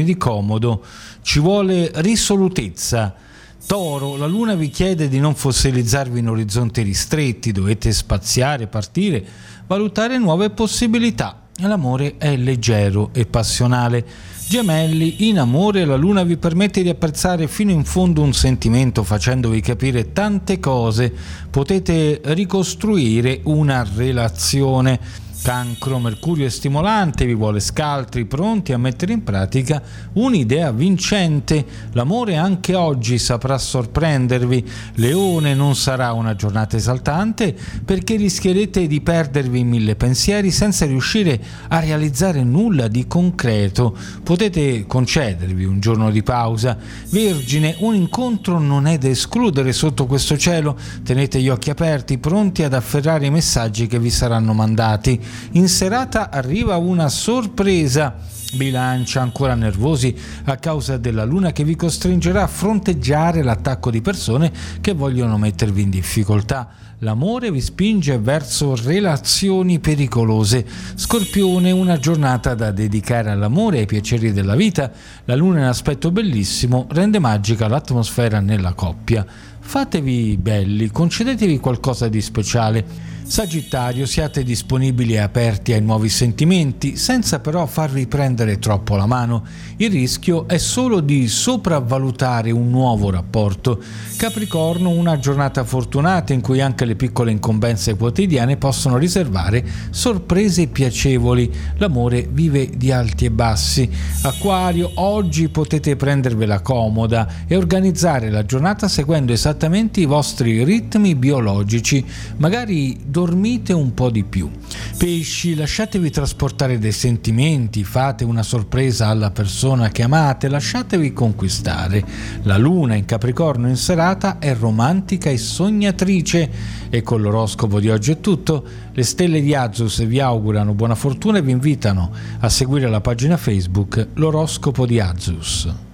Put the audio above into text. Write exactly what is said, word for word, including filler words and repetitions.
di comodo, ci vuole risolutezza. Toro, la luna vi chiede di non fossilizzarvi in orizzonti ristretti, dovete spaziare, partire, valutare nuove possibilità. L'amore è leggero e passionale. Gemelli, in amore la luna vi permette di apprezzare fino in fondo un sentimento facendovi capire tante cose, potete ricostruire una relazione. Cancro, Mercurio è stimolante, vi vuole scaltri, pronti a mettere in pratica un'idea vincente. L'amore anche oggi saprà sorprendervi. Leone, non sarà una giornata esaltante perché rischierete di perdervi in mille pensieri senza riuscire a realizzare nulla di concreto. Potete concedervi un giorno di pausa. Vergine, un incontro non è da escludere sotto questo cielo. Tenete gli occhi aperti, pronti ad afferrare i messaggi che vi saranno mandati. In serata arriva una sorpresa. Bilancia, ancora nervosi a causa della luna che vi costringerà a fronteggiare l'attacco di persone che vogliono mettervi in difficoltà. L'amore vi spinge verso relazioni pericolose. Scorpione, una giornata da dedicare all'amore e ai piaceri della vita. La luna in aspetto bellissimo rende magica l'atmosfera nella coppia. Fatevi belli, concedetevi qualcosa di speciale. Sagittario, siate disponibili e aperti ai nuovi sentimenti, senza però farvi prendere troppo la mano. Il rischio è solo di sopravvalutare un nuovo rapporto. Capricorno, una giornata fortunata in cui anche le piccole incombenze quotidiane possono riservare sorprese piacevoli. L'amore vive di alti e bassi. Acquario, oggi potete prendervela comoda e organizzare la giornata seguendo esattamente i vostri ritmi biologici. Magari dormite un po' di più. Pesci, lasciatevi trasportare dai sentimenti, fate una sorpresa alla persona che amate, lasciatevi conquistare. La luna in Capricorno in serata è romantica e sognatrice. E con l'oroscopo di oggi è tutto. Le stelle di Azus vi augurano buona fortuna e vi invitano a seguire la pagina Facebook L'oroscopo di Azus.